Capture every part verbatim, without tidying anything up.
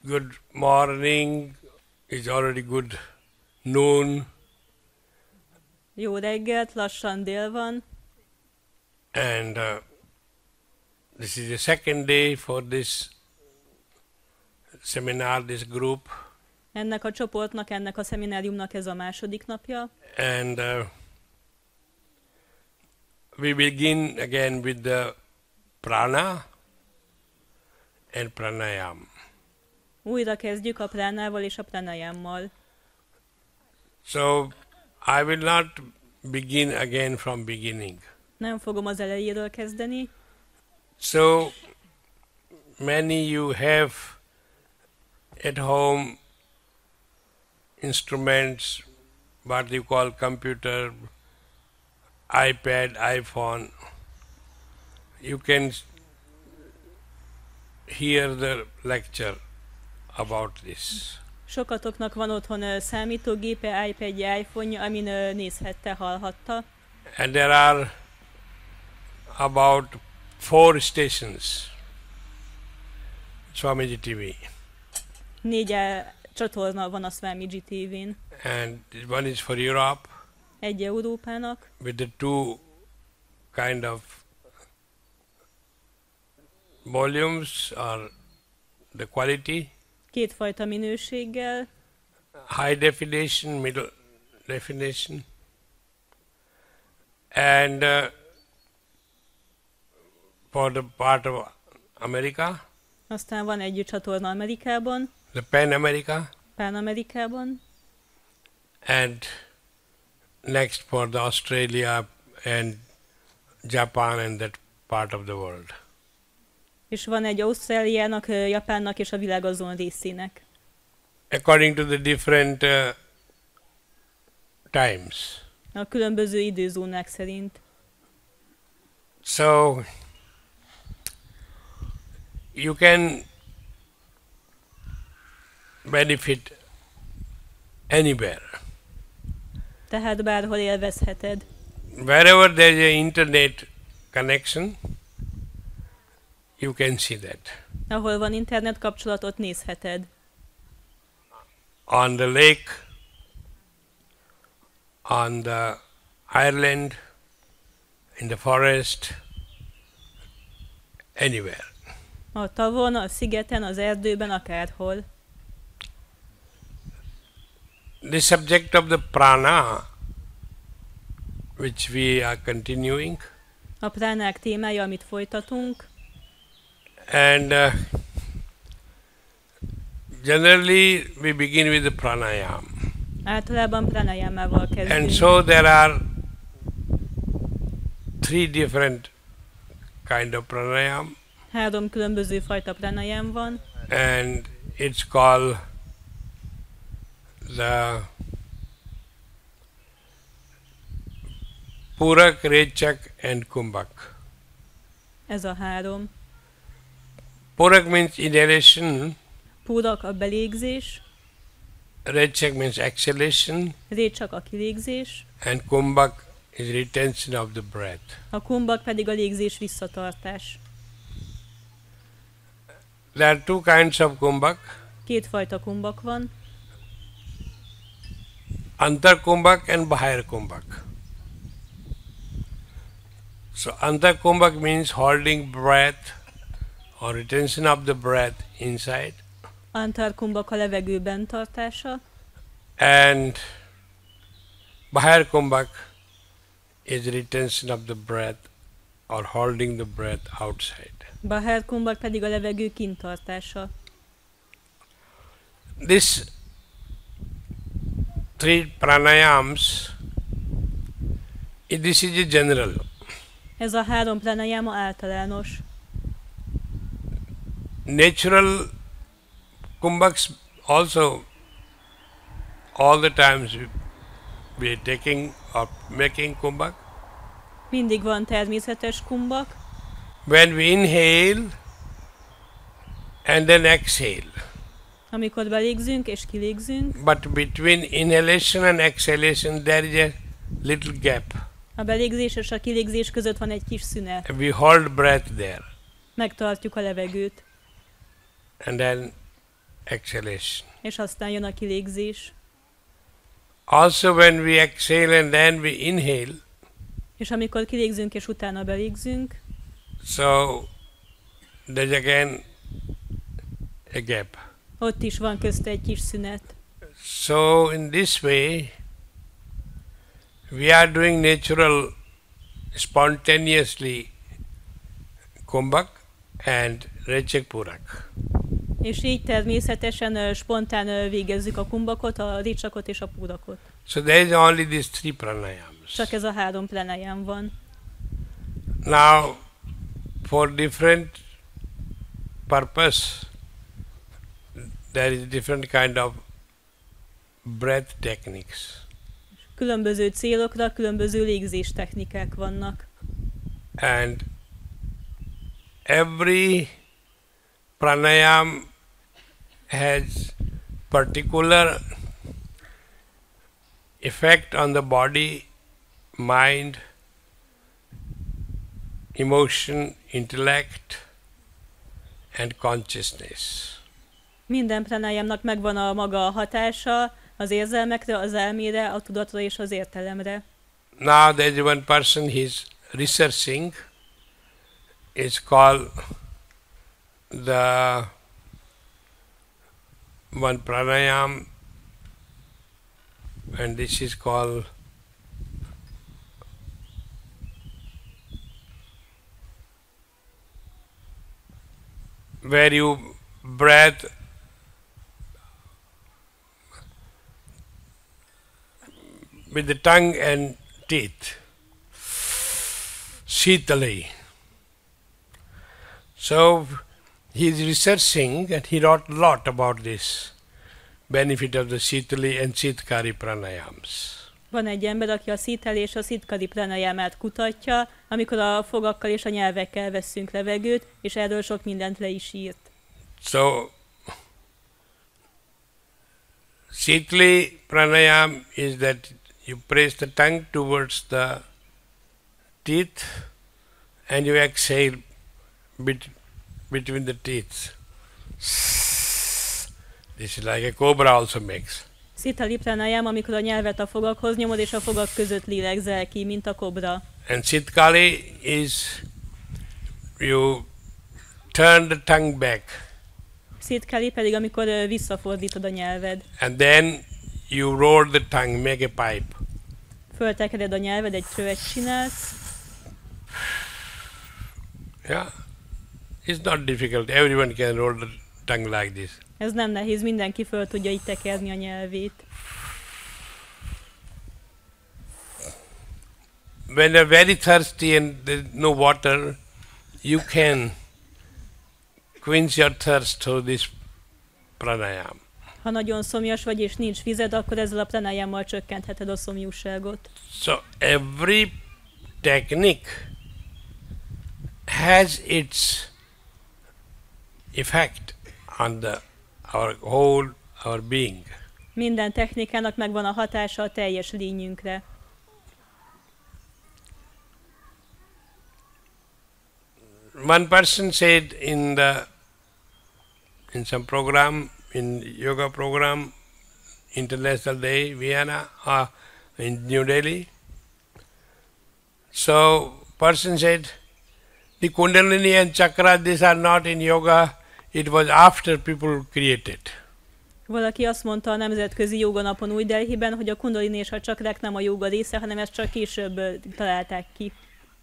good morning, it's already good noon. Jó reggelt, lassan dél van. And uh, this is the second day for this seminar, this group. Ennek a csoportnak, ennek a szemináriumnak ez a második napja. And uh, we begin again with the prana and pranayam. Újra kezdjük a pránával és a pranayammal. So I will not begin again from beginning. Nem fogom az elejéről kezdeni. So many you have at home instruments, what you call computer, iPad, iPhone. You can hear the lecture about this. Sokatoknak van otthon uh, számítógépe, iPadje, iPhone-ja, amin uh, nézhette, hallhatta. And there are about four stations, Swamiji té vé. Négy uh, csatorna van a Swamiji té vén. And one is for Europe, Egy Európának, with the two kind of volumes or the quality, kétfajta minőséggel, high definition, middle definition, and uh, for the part of America, aztán van egy csatorna Amerikában, the Pan America, Pán-Amerikában, and next for the Australia and Japan and that part of the world. és van egy Ausztráliának, uh, Japánnak és a világ azon részének. According to the different uh, times. A különböző időzónák szerint. So you can benefit anywhere. Tehát bárhol élvezheted. Wherever there is an internet connection, you can see that. Ahol van internet kapcsolatot, nézheted. On the lake, on the island, in the forest, anywhere. A tavon, a szigeten, az erdőben, akárhol. The subject of the prana, which we are continuing, A pránák témája, amit folytatunk, and uh, generally we begin with the pranayam. általában pranayamával And kezdünk. so there are three different kind of pranayam, Három különböző fajta pranayam van, and it's called the Purak, Rechak and Kumbhak. ez a három. Purak means inhalation, Purak a belégzés, Rechak means exhalation, récsak a kilégzés, and Kumbhak is retention of the breath. a kumbak pedig a légzés visszatartás. There are two kinds of Kumbhak, Két fajta kumbak van, Antar Kumbhak and Bahir Kumbhak. So Antar Kumbhak means holding breath or retention of the breath inside, antar kumbak a levegőben tartása, and Bahir Kumbhak is retention of the breath or holding the breath outside. bahar kumbak pedig a levegő kintartása. This three pranayams, this is a general. Ez a három pranayama általános. Natural kumbhaks also, all the times we, we are taking or making kumbhak. Mindig van természetes kumbak, When we inhale and then exhale, amikor belégzünk és kilégzünk, but between inhalation and exhalation there is a little gap. a belégzés és a kilégzés között van egy kis szünet. We hold breath there. Megtartjuk a levegőt. And then exhalation. És aztán jön a kilégzés. Also when we exhale and then we inhale, És amikor kilégzünk és utána belégzünk, so there's again a gap. ott is van közte egy kis szünet. So in this way, we are doing natural, spontaneously Kumbhak and Rechak Purak. És így természetesen ö, spontán ö, végezzük a kumbakot, a ricsakot és a purakot. So there is only these three pranayams. Csak ez a három pranayam van. Now, for different purpose, there is different kind of breath techniques. Különböző célokra különböző légzés technikák vannak. And every pranayam has particular effect on the body, mind, emotion, intellect, and consciousness. Minden pranayamnak megvan a maga hatása az érzelmekre, az elmére, a tudatra és az értelemre. Now there is one person he is researching. It's called the one pranayam, and this is called where you breathe with the tongue and teeth, Shitali. So he is researching and he wrote a lot about this benefit of the Shitali and Chitkari pranayams. Van egy ember, aki a szíteli és a szitkari pranayamát kutatja, amikor a fogakkal és a nyelvekkel vesszünk levegőt, és erről sok mindent le is írt. So Shitali pranayam is that you press the tongue towards the teeth and you exhale bet- between the teeth. This is like a cobra also makes. Szitali pranayam, amikor a nyelvet a fogakhoz nyomod, és a fogak között lélegzel ki, mint a kobra. And Chitkali is you turn the tongue back Szitkali pedig, amikor ö, visszafordítod a nyelved. and then you roll the tongue, make a pipe. Föltekered a nyelved, egy csövet csinálsz. Yeah, it's not difficult. Everyone can roll the tongue like this. Ez nem nehéz, mindenki föl tudja így tekerni a nyelvét. When you're very thirsty and there's no water, you can quench your thirst through this pranayam. Ha nagyon szomjas vagy és nincs vized, akkor ezzel a pranayammal csökkentheted a szomjúságot. So every technique has its effect on the our whole our being. Minden technikának megvan a hatása a teljes lényünkre. One person said in the in some program, in yoga program, International Day, Vienna, uh, in New Delhi. So person said, the Kundalini and Chakra, these are not in yoga. It was after people created. Valaki azt mondta a Nemzetközi Joganapon Új Delhiben, hogy a kundalini és a csakrák nem a jóga része, hanem ezt csak később ö, találták ki.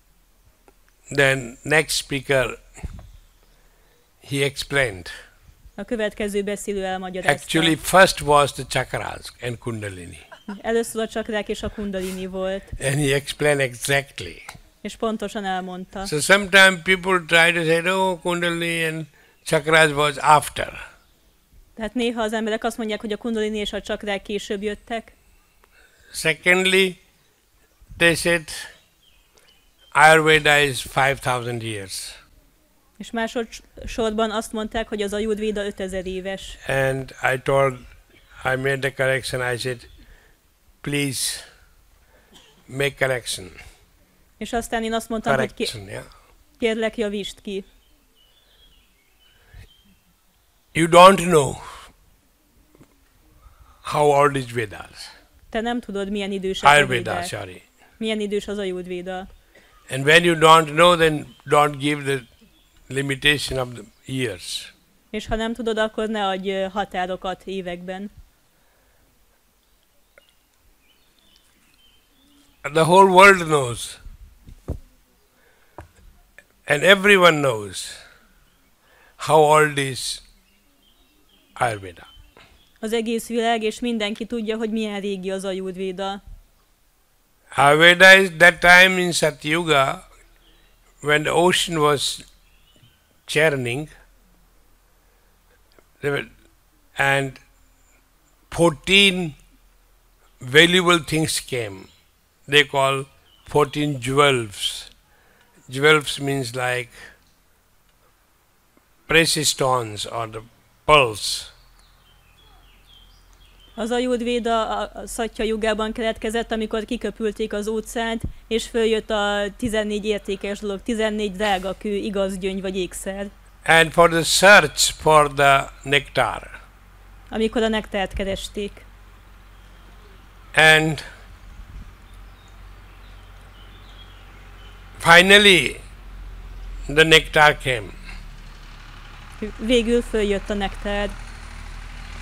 Then next speaker, he explained. A következő beszélő elmagyarázta. Actually, first was the chakras and Kundalini. Először a csakrák és a kundalini volt, And he explained exactly. és pontosan elmondta. So sometimes people try to say, oh, Kundalini and chakras was after. Tehát néha az emberek azt mondják, hogy a kundalini és a csakrák később jöttek. Secondly, they said Ayurveda is five thousand years. És másodszorban azt mondták, hogy az Ayurvéda ötezer éves. And I told, I made the correction, I said, please make correction. És aztán én azt mondtam, hogy Correction, yeah. kérlek, javítsd ki. You don't know how old is Vedas. Te nem tudod, milyen idősek a Ayurveda, védák. sorry. Milyen idős az Ayurvéda. And when you don't know, then don't give the limitation of the years. És ha nem tudod, akkor ne adj ö, határokat években. The whole world knows. And everyone knows how old is Ayurveda. Az egész világ, és mindenki tudja, hogy milyen régi az Ayurvéda. Ayurveda is that time in Satyuga when the ocean was churning there were- and fourteen valuable things came. They call fourteen jewels. Jewels means like precious stones or the pearls. Az Ayurvéda a Szatya jugában keletkezett, amikor kiköpülték az óceánt, és följött a tizennégy értékes dolog, tizennégy drága kő, igaz gyöngy vagy ékszer. And for the search for the nectar. Amikor a nektárt keresték. And finally the nectar came. Végül följött a nektár.